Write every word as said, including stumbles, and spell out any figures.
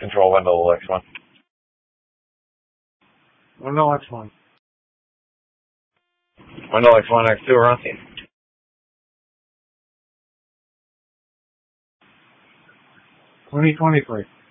Control Wendell X one. Wendell X one. Wendell X one, X two, Ronti. twenty twenty-three.